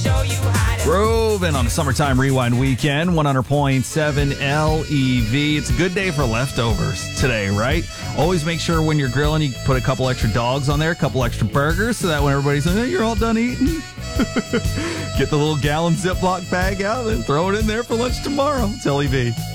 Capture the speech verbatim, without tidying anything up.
Groovin' on a summertime rewind weekend, one hundred point seven L E V. It's a good day for leftovers today, right? Always make sure when you're grilling, you put a couple extra dogs on there, a couple extra burgers, so that when everybody's like, hey, you're all done eating, get the little gallon Ziploc bag out and throw it in there for lunch tomorrow. It's L E V.